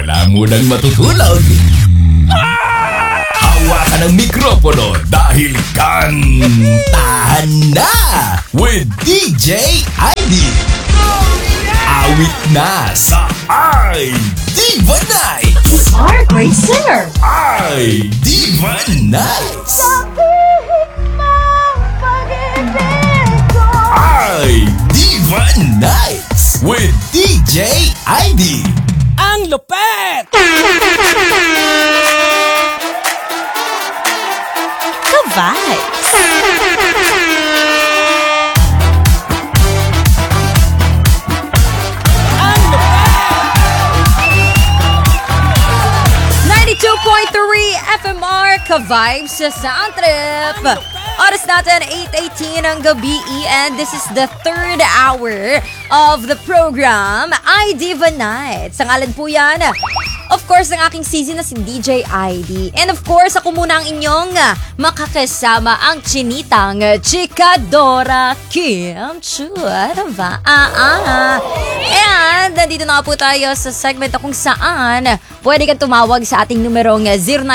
wala munang matutulog. Hawakan ang mikropono dahil kantahan na with DJ ID. Awit na sa I Diva Nights. You are a great singer. I Diva Nights. I Diva Nights with DJ ID. Ang lupet! Ka-vibes. Ang lupet! 92.3 FMR Ka-vibes sa Sound Trip. Oras natin 8:18 ng gabi and this is the third hour of the program, I Diva Nights. Ang alan po yan, of course, ng aking season na si DJ ID. And of course, ako muna ang inyong makakasama, ang chinitang Chikadora Kim Chu. Ano ba? And nandito na po tayo sa segment na kung saan pwede kang tumawag sa ating numerong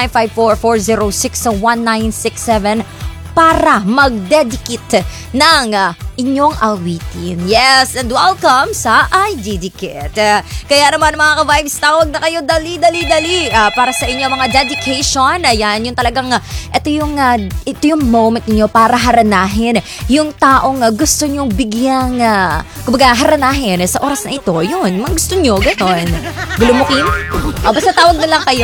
0954-406-1967 para mag-dedicate ng inyong awitin. Yes, and welcome sa iDedicate. Kaya naman mga ka-vibes, tawag na kayo dali para sa inyong mga dedication. Ayan, yung talagang ito yung moment niyo para haranahin yung taong gusto nyong bigyang kumbaga haranahin sa oras na ito. Yun, mga gusto nyo, gano'n. Gulo mo, Kim? Basta tawag na lang kayo.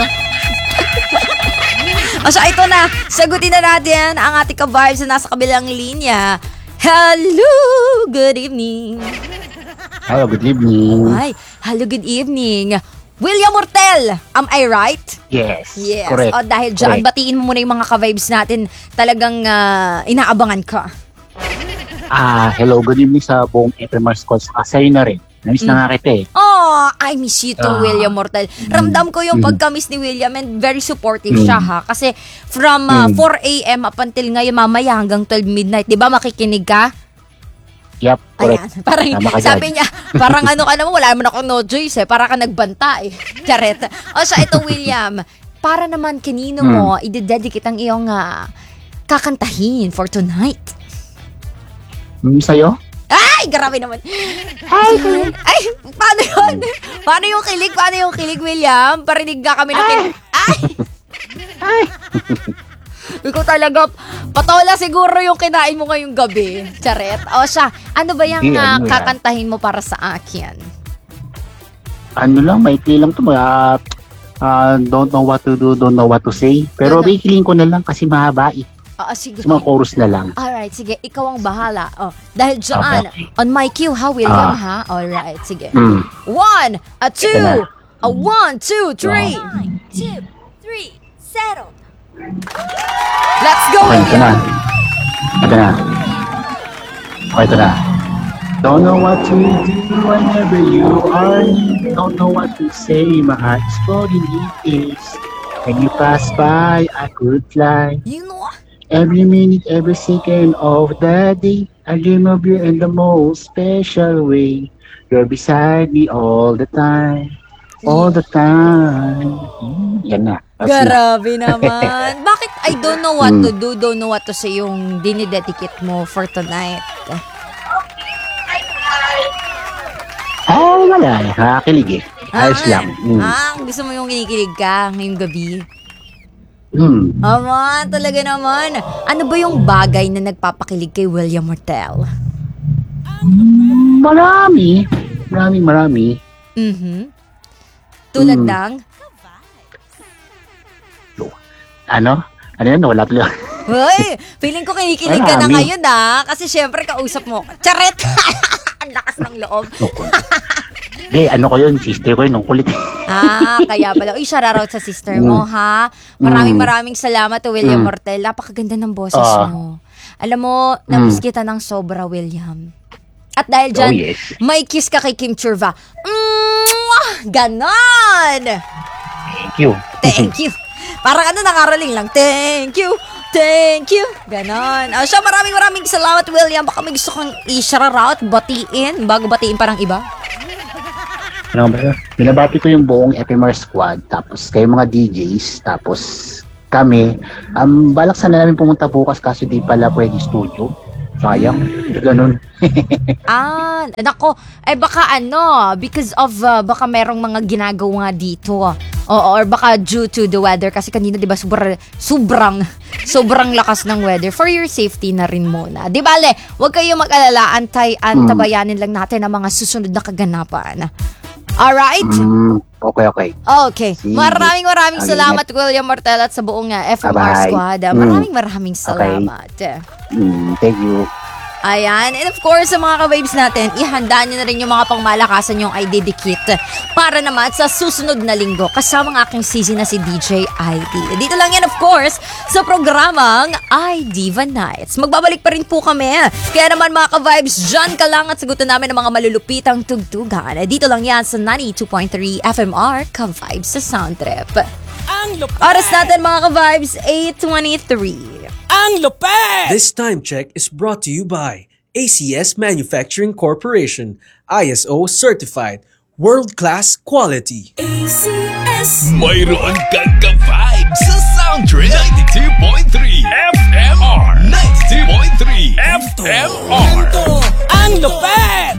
So ito na, sagutin na natin ang ating ka-vibes na nasa kabilang linya. Hello, good evening. Hello, good evening. Ay, hello, good evening. William Mortel, am I right? Yes, Yes. correct. O dahil dyan, batiin mo muna yung mga ka-vibes natin. Talagang inaabangan ka. Hello, good evening sa buong FMR Squad. Sa'yo na rin. Namiss na nga kita eh. Oh, I miss you too, William Mortel. Ramdam ko yung pagka-miss ni William and very supportive siya ha. Kasi from 4 a.m. up until ngayon mamaya hanggang 12 midnight. Di ba makikinig ka? Yep, correct. Ayan, parang sabi niya, parang ano ka naman, wala naman ako no choice eh. Parang ka nagbanta eh. Charet. O siya, ito William, para naman kanino mo, i-dedicate ang iyong kakantahin for tonight. Sa'yo? Ay, grabe naman. Ay, paano yun? Paano yung kilig? Paano yung kilig, William? Parinig ka kami na kilig. Ay! Ikaw talaga, patola siguro yung kinain mo ngayong gabi. Charet. O siya, ano ba yung kakantahin mo para sa akin? Ano lang, maikli lang ito. Don't know what to do, don't know what to say. Pero maikliin ko na lang kasi mahaba eh. Sige. Mga chorus na lang. Alright, sige. Ikaw ang bahala. Dahil dyan, on my cue ha, William ha? Alright, sige. 1, 2, 1, 2, 3. 1, 2, 3, settle. Let's go, Okay, ito na. William. Ito na. Okay, ito na. Don't know what to do whenever you are. Don't know what to say. My heart is falling in peace. When you pass by, I could fly. You know, Every minute, every second of the day, I dream of you in the most special way. You're beside me all the time. All the time. Yan na. grabe naman. Bakit I don't know what to do, don't know what to say yung dinidedicate mo for tonight? Wala. Nakakilig eh. Ayos lang. Gusto mo yung kinikilig ka ngayong gabi? Talaga naman. Ano ba yung bagay na nagpapakilig kay William Mortel? Marami. Tulad ng? Ano yan? Wala tuloy. Hoy, feeling ko kinikilig ka na ngayon kasi syempre kausap mo. Charet! Ang lakas ng loob. Ano ko yun? Sister ko yun. Ang kulit. Kaya pala. Uy, shoutout sa sister mo, ha? Maraming salamat to William Mortel. Napakaganda ng boses mo. Alam mo, namiss kita ng sobra, William. At dahil dyan, may kiss ka kay Kim Churva. Ganon! Thank you. Parang nakaraling lang. Thank you. Ganon. Siya, maraming salamat, William. Baka may gusto kang i-shoutout, batiin, bago batiin parang iba. Ano ba yun? Binabati ko yung buong FMR squad, tapos kayo mga DJs, tapos kami. Balak sana namin pumunta bukas kaso di pala pwede studio. Sayang, ganun. Nako, baka because of, baka merong mga ginagawa dito. Oo, or baka due to the weather kasi kanina 'di ba sobrang lakas ng weather. For your safety na rin muna. Di bale, huwag kayo mag-alala, antabayanin lang natin ang mga susunod na kaganapan. Alright? Okay. Okay. Maraming salamat William Martel at sa buong FMR Bye-bye. squad. Maraming salamat. Thank you. Ayan. And of course, sa mga ka-waves natin, ihanda nyo na rin yung mga pangmalakasan yung ID-Dikit para naman sa susunod na linggo kasama ng aking sisi na si DJ ID. Dito lang yan, of course, sa programang iDiva Nights. Magbabalik pa rin po kami. Kaya naman mga ka-vibes, dyan ka lang at sagutan namin ng mga malulupitang tugtugan. Dito lang yan sa 92.3 FMR Ka-Vibes sa Soundtrip. Ang lupet! Oras natin mga ka-vibes, 8:23. Ang lupet! This time check is brought to you by ACS Manufacturing Corporation, ISO certified, world-class quality. ACS! Mayroon kang ka-vibe sa Soundtrip 92.3 FMR 92.3 FMR. Ang lupet!